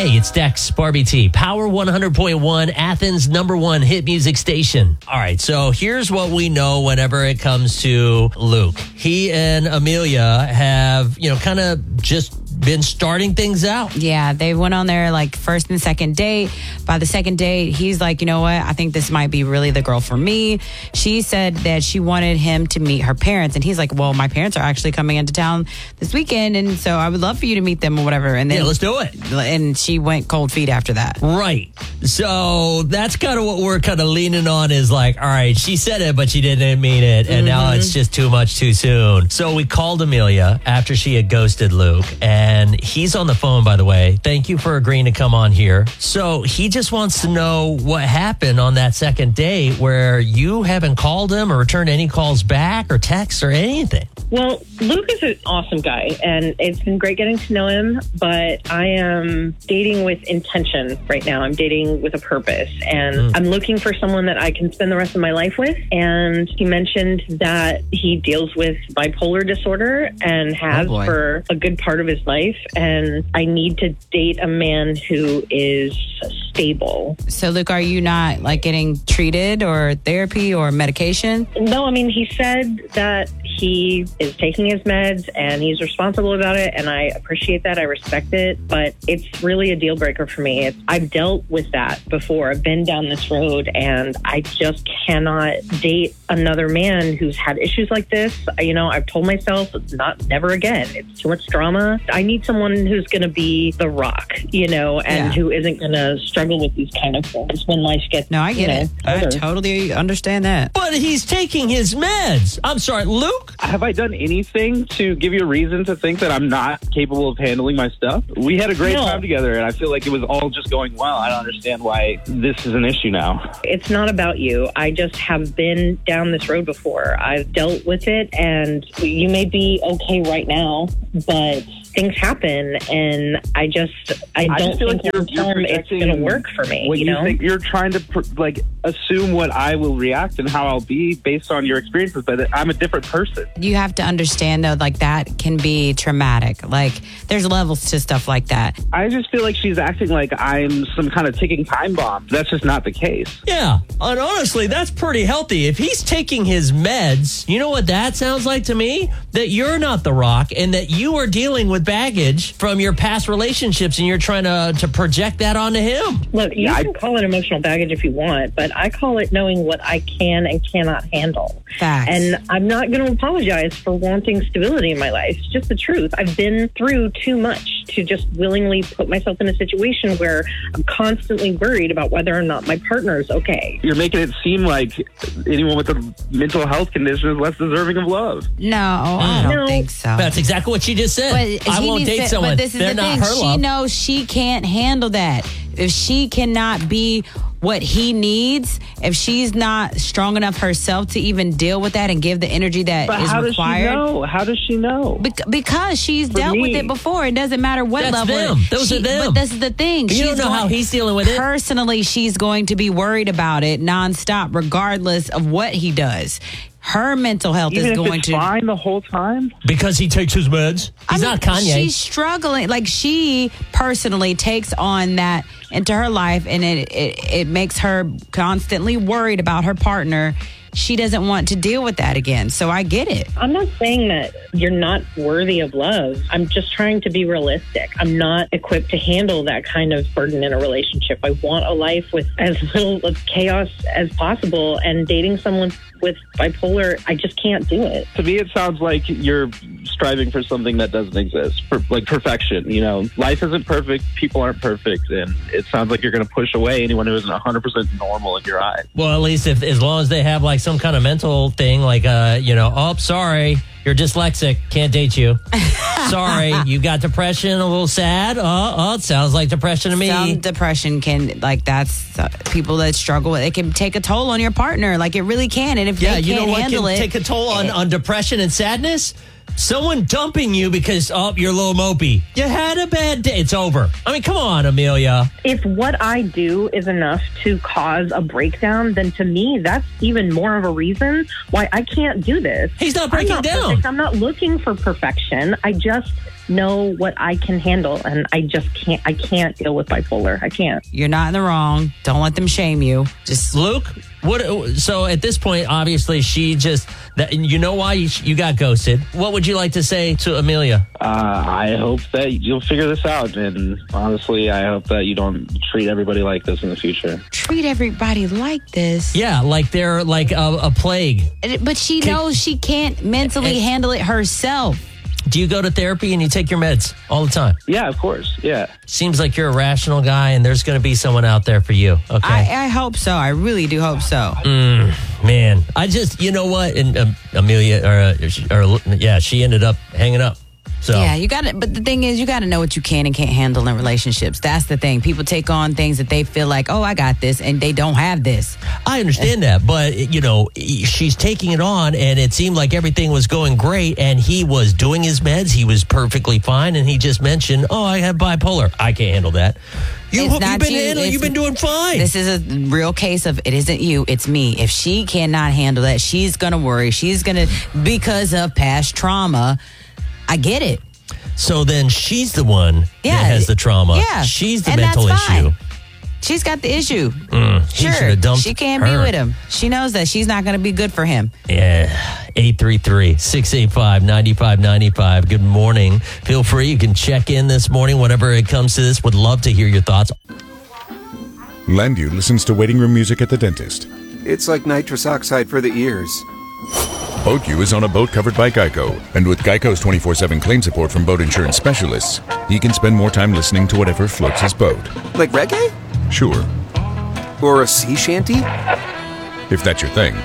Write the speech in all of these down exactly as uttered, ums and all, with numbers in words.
Hey, it's Dex, Barbie T, Power one hundred point one, Athens' number one hit music station. All right, so here's what we know whenever it comes to Luke. He and Amelia have, you know, kind of just been starting things out. Yeah, they went on their like first and second date. By the second date, he's like, you know what? I think this might be really the girl for me. She said that she wanted him to meet her parents. And he's like, well, my parents are actually coming into town this weekend. And so I would love for you to meet them or whatever. And then, yeah, let's do it. And she went cold feet after that. Right. So that's kind of what we're kind of leaning on is like, all right, she said it, but she didn't mean it. And mm-hmm. now it's just too much too soon. So we called Amelia after she had ghosted Luke. And And he's on the phone, by the way. Thank you for agreeing to come on here. So he just wants to know what happened on that second date where you haven't called him or returned any calls back or texts or anything. Well, Luke is an awesome guy, and it's been great getting to know him, but I am dating with intention right now. I'm dating with a purpose, and mm. I'm looking for someone that I can spend the rest of my life with. And he mentioned that he deals with bipolar disorder and has oh for a good part of his life, and I need to date a man who is stable. So, Luke, are you not like getting treated or therapy or medication? No, I mean, he said that he is taking his meds and he's responsible about it, and I appreciate that. I respect it, but it's really a deal breaker for me. It's, I've dealt with that before. I've been down this road, and I just cannot date another man who's had issues like this. You know, I've told myself not never again. It's too much drama. I need someone who's going to be the rock, you know, and yeah. who isn't going to struggle with these kind of things when life gets. No, I get you know, it. I totally understand that. But he's taking his meds. I'm sorry, Luke. Have I done anything to give you a reason to think that I'm not capable of handling my stuff? We had a great no. time together, and I feel like it was all just going well. I don't understand why this is an issue now. It's not about you. I just have been down this road before. I've dealt with it, and you may be okay right now, but things happen, and I just I don't I just feel think like you're, you're you're it's going to work for me. What you you know, think you're trying to pr- like assume what I will react and how I'll be based on your experiences, but I'm a different person. You have to understand though, like that can be traumatic. Like there's levels to stuff like that. I just feel like she's acting like I'm some kind of ticking time bomb. That's just not the case. Yeah, and honestly, that's pretty healthy. If he's taking his meds, you know what that sounds like to me? That you're not the rock, and that you are dealing with baggage from your past relationships, and you're trying to to project that onto him. Look, you yeah, can I, call it emotional baggage if you want, but I call it knowing what I can and cannot handle. Facts. And I'm not going to apologize for wanting stability in my life. It's just the truth. I've been through too much to just willingly put myself in a situation where I'm constantly worried about whether or not my partner is okay. You're making it seem like anyone with a mental health condition is less deserving of love. No, I don't No. think so. That's exactly what she just said. But I she won't needs date to- someone. But this is They're the not thing. her She love. knows she can't handle that. If she cannot be what he needs, if she's not strong enough herself to even deal with that and give the energy that But is how required. does she know? How does she know? Bec- because she's For dealt me. with it before. It doesn't matter what That's level. them. Those she, are them. But this is the thing. You she's don't know going, how he's dealing with it. Personally, she's going to be worried about it nonstop, regardless of what he does. Her mental health Even is if going it's to fine the whole time? Because he takes his meds. He's I mean, not Kanye. She's struggling. Like she personally takes on that into her life, and it, it it makes her constantly worried about her partner. She doesn't want to deal with that again. So I get it. I'm not saying that you're not worthy of love. I'm just trying to be realistic. I'm not equipped to handle that kind of burden in a relationship. I want a life with as little of chaos as possible, and dating someone with bipolar, I just can't do it. To me, it sounds like you're striving for something that doesn't exist, per- like perfection. You know, life isn't perfect, people aren't perfect, and it sounds like you're going to push away anyone who isn't one hundred percent normal in your eyes. Well, at least if as long as they have like some kind of mental thing, like uh, you know, oh, sorry, you're dyslexic, can't date you. Sorry, you got depression, a little sad. Oh, oh, it sounds like depression to me. Some depression can, like, that's uh, people that struggle with it can take a toll on your partner. Like, it really can. And if yeah, they you can't know what handle can it, take a toll on, it, on depression and sadness? Someone dumping you because, oh, you're a little mopey. You had a bad day. It's over. I mean, come on, Amelia. If what I do is enough to cause a breakdown, then to me, that's even more of a reason why I can't do this. He's not breaking I'm not down. Perfect. I'm not looking for perfection. I just know what I can handle, and I just can't. I can't deal with bipolar. I can't. You're not in the wrong. Don't let them shame you. Just Luke, what? So at this point, obviously, she just, that, you know why you, you got ghosted. What would you like to say to Amelia? Uh, I hope that you'll figure this out. And honestly, I hope that you don't treat everybody like this in the future. treat everybody like this. Yeah, like they're like a, a plague. But she Can- knows she can't mentally And- handle it herself. Do you go to therapy and you take your meds all the time? Yeah, of course. Yeah. Seems like you're a rational guy and there's going to be someone out there for you. Okay. I, I hope so. I really do hope so. Man, I just, you know what? And um, Amelia, or, uh, or yeah, she ended up hanging up. So Yeah, you got to, but the thing is, you got to know what you can and can't handle in relationships. That's the thing. People take on things that they feel like, oh, I got this, and they don't have this. I understand that, but you know, she's taking it on, and it seemed like everything was going great, and he was doing his meds, he was perfectly fine, and he just mentioned, "Oh, I have bipolar. I can't handle that." You, It's you've not been you. handling, It's- you've been doing fine. This is a real case of it isn't you, it's me. If she cannot handle that, she's going to worry. She's going to, because of past trauma. I get it. So then she's the one Yeah. that has the trauma. Yeah. She's the And mental that's fine. issue. She's got the issue. He should Sure, have dumped she can't her. be with him. She knows that she's not going to be good for him. Yeah. eight three three, six eight five, nine five nine five. Good morning. Feel free. You can check in this morning whenever it comes to this. Would love to hear your thoughts. Landu listens to waiting room music at the dentist. It's like nitrous oxide for the ears. Boat U is on a boat covered by Geico. And with Geico's twenty-four seven claim support from boat insurance specialists, he can spend more time listening to whatever floats his boat. Like reggae? Sure, Or a sea shanty? if that's your thing.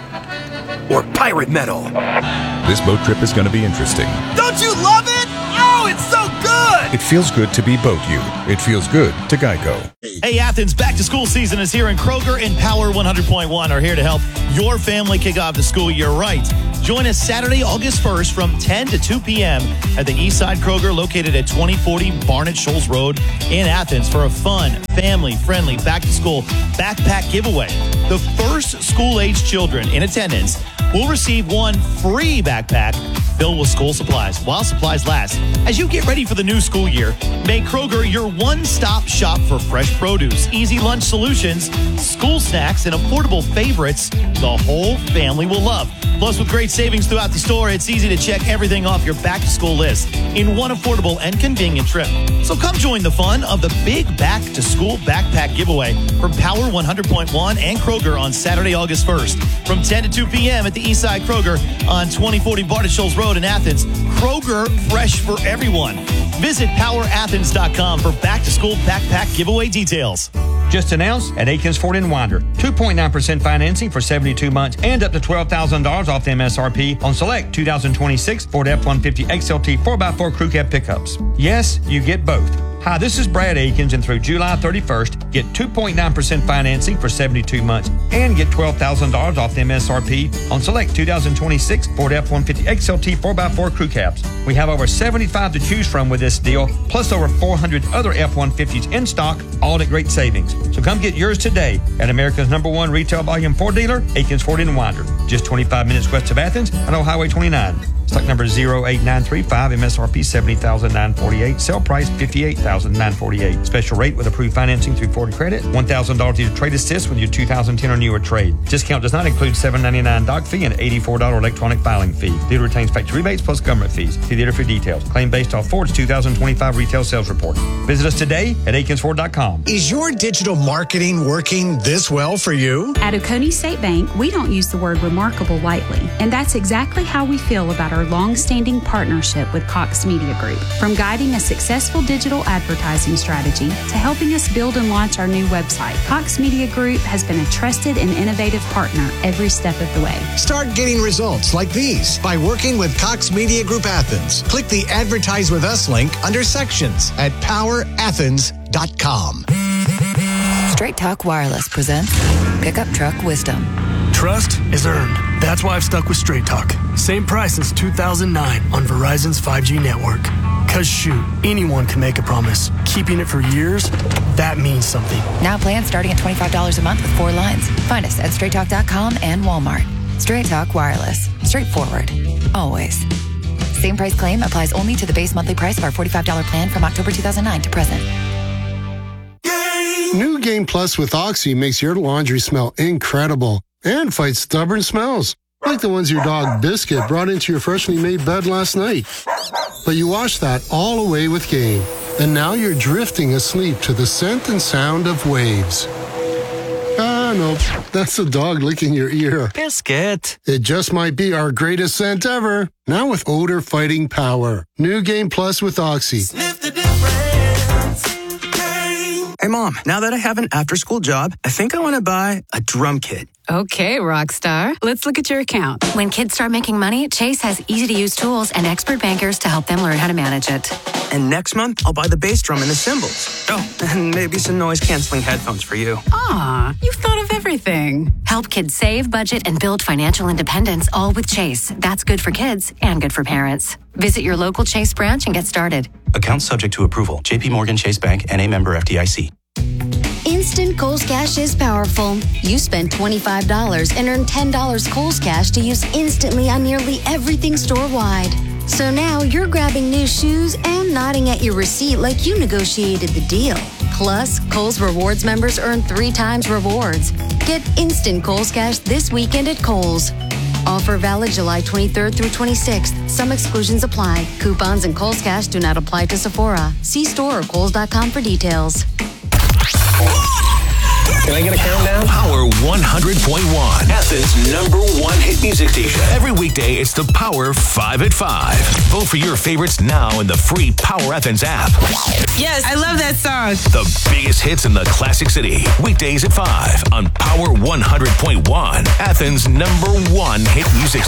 Or pirate metal? This boat trip is going to be interesting. Don't you love it? Oh, it's so good! It feels good to be Boat U. It feels good to Geico. Hey, Athens, back to school season is here, and Kroger and Power one hundred point one are here to help your family kick off the school year right. Join us Saturday, August first from ten to two p.m. at the Eastside Kroger located at twenty forty Barnett Shoals Road in Athens for a fun, family-friendly back-to-school backpack giveaway. The first school-age children in attendance will receive one free backpack filled with school supplies while supplies last. As you get ready for the new school year, make Kroger your one-stop shop for fresh produce, easy lunch solutions, school snacks, and affordable favorites the whole family will love. Plus, with great savings throughout the store, it's easy to check everything off your back-to-school list in one affordable and convenient trip. So come join the fun of the big back-to-school backpack giveaway from Power one hundred point one and Kroger on Saturday, August first from ten to two p.m. at the Eastside Kroger on twenty forty Barnett Shoals Road in Athens. Kroger, fresh for everyone. Visit power athens dot com for back-to-school backpack giveaway details. Just announced at Aikens Ford and Winder. two point nine percent financing for seventy-two months and up to twelve thousand dollars off the M S R P on select two thousand twenty-six Ford F one fifty X L T four by four Crew Cab pickups. Yes, you get both. Hi, this is Brad Aikens, and through July thirty-first, get two point nine percent financing for seventy-two months and get twelve thousand dollars off the M S R P on select two thousand twenty-six Ford F one fifty X L T four by four Crew Cabs. We have over seventy-five to choose from with this deal, plus over four hundred other F one fifties in stock, all at great savings. So come get yours today at America's number one retail volume Ford dealer, Aikens Ford and Winder, just twenty-five minutes west of Athens on Old Highway twenty-nine. Stock number zero eight nine three five, M S R P seventy thousand nine hundred forty-eight, sale price fifty-eight thousand nine hundred forty-eight. Special rate with approved financing through Ford Credit, one thousand dollars to trade assist with your two thousand ten or newer trade. Discount does not include seven ninety-nine doc fee and eighty-four dollars electronic filing fee. Dealer retains factory rebates plus government fees. See dealer for details. Claim based off Ford's two thousand twenty-five retail sales report. Visit us today at Aikens Ford dot com. Is your digital marketing working this well for you? At Oconee State Bank, we don't use the word remarkable lightly, and that's exactly how we feel about our long-standing partnership with Cox Media Group. From guiding a successful digital advertising strategy to helping us build and launch our new website, Cox Media Group has been a trusted and innovative partner every step of the way. Start getting results like these by working with Cox Media Group Athens. Click the Advertise with Us link under Sections at power athens dot com. Straight Talk Wireless presents Pickup Truck Wisdom. Trust is earned, That's why I've stuck with Straight Talk. Same price since two thousand nine on Verizon's five G network. Cause shoot, anyone can make a promise. Keeping it for years, that means something. Now plans starting at twenty-five dollars a month with four lines. Find us at straight talk dot com and Walmart. Straight Talk Wireless. Straightforward. Always. Same price claim applies only to the base monthly price of our forty-five dollars plan from October two thousand nine to present. New Game Plus with Oxy makes your laundry smell incredible and fights stubborn smells, like the ones your dog Biscuit brought into your freshly made bed last night. But you washed that all away with Game, and now you're drifting asleep to the scent and sound of waves. Ah, no, that's the dog licking your ear. Biscuit. It just might be our greatest scent ever. Now with odor-fighting power. New Game Plus with Oxy. Sniff the difference. Hey, Mom, now that I have an after-school job, I think I want to buy a drum kit. Okay, Rockstar. Let's look at your account. When kids start making money, Chase has easy-to-use tools and expert bankers to help them learn how to manage it. And next month, I'll buy the bass drum and the cymbals. Oh, and maybe some noise-canceling headphones for you. Aw, you've thought of everything. Help kids save, budget, and build financial independence, all with Chase. That's good for kids and good for parents. Visit your local Chase branch and get started. Account subject to approval. J P Morgan Chase Bank N A member F D I C. Instant Kohl's Cash is powerful. You spend twenty-five dollars and earn ten dollars Kohl's Cash to use instantly on nearly everything store-wide. So now you're grabbing new shoes and nodding at your receipt like you negotiated the deal. Plus, Kohl's Rewards members earn three times rewards. Get instant Kohl's Cash this weekend at Kohl's. Offer valid July twenty-third through twenty-sixth. Some exclusions apply. Coupons and Kohl's Cash do not apply to Sephora. See store or kohls dot com for details. Can I get a countdown? Power one hundred point one, Athens' number one hit music station. Every weekday, it's the Power five at five. Vote for your favorites now in the free Power Athens app. Yes, I love that song. The biggest hits in the Classic City. Weekdays at five on Power one hundred point one, Athens' number one hit music station.